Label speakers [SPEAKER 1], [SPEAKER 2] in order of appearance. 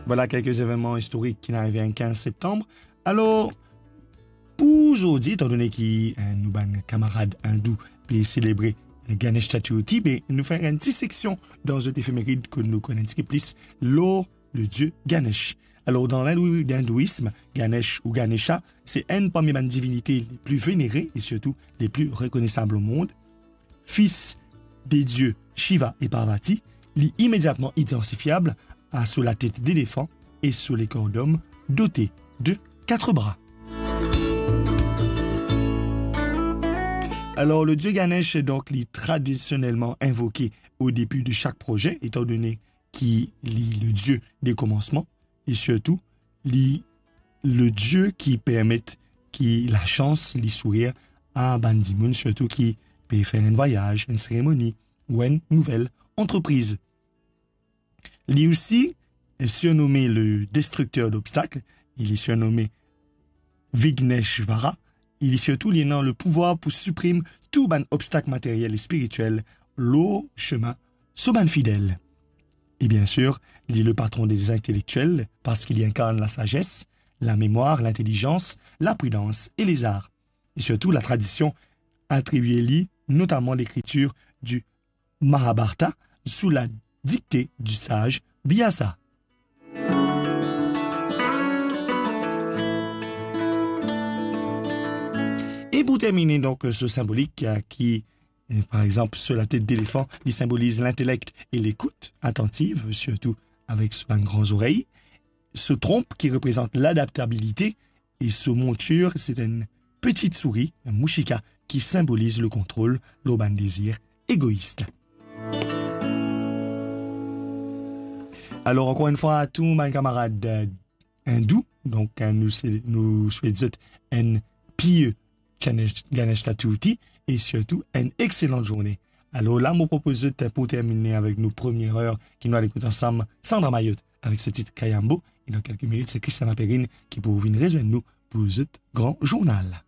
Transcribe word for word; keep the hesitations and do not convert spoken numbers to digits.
[SPEAKER 1] Voilà quelques événements historiques qui arrivent le quinze septembre. Alors, pour aujourd'hui, étant donné que euh, nous, ben, camarades hindous, et célébrer Ganesh Chaturthi, ben, nous faisons une petite section dans cette éphéméride que nous connaissons plus, l'eau, le dieu Ganesh. Alors, dans l'hindouisme, Ganesh ou Ganesha, c'est une parmi les divinités les plus vénérées et surtout les plus reconnaissables au monde. Fils des dieux Shiva et Parvati, il est immédiatement identifiable à sous la tête d'éléphant et sous les corps d'homme dotés de quatre bras. Alors, le dieu Ganesh est donc li, traditionnellement invoqué au début de chaque projet, étant donné qu'il est le dieu des commencements et surtout li, le dieu qui permet qui la chance, li sourire à Bandimoun, surtout qui peut faire un voyage, une cérémonie ou une nouvelle entreprise. Lui aussi est surnommé le destructeur d'obstacles, il est surnommé Vigneshvara. Il est surtout liant le pouvoir pour supprimer tout ban obstacle matériel et spirituel, l'eau, chemin, soban fidèle. Et bien sûr, il est le patron des intellectuels parce qu'il y incarne la sagesse, la mémoire, l'intelligence, la prudence et les arts. Et surtout la tradition attribuée notamment l'écriture du Mahabharata sous la dictée du sage Vyasa. Et pour terminer donc ce symbolique qui, par exemple, sur la tête d'éléphant, il symbolise l'intellect et l'écoute attentive, surtout avec ses grandes oreilles. Ce trompe qui représente l'adaptabilité et ce monture, c'est une petite souris, un mouchika, qui symbolise le contrôle, l'auban désir égoïste. Alors encore une fois, à tous mes camarades hindous, donc nous, nous souhaitons un pieux Ganesh Chaturthi et surtout une excellente journée. Alors là, je vous propose pour terminer avec nos premières heures qui nous allons écouter ensemble Sandra Mayotte avec ce titre Kayambo. Et dans quelques minutes, c'est Christiana Perrine qui peut venir rejoindre nous pour ce grand journal.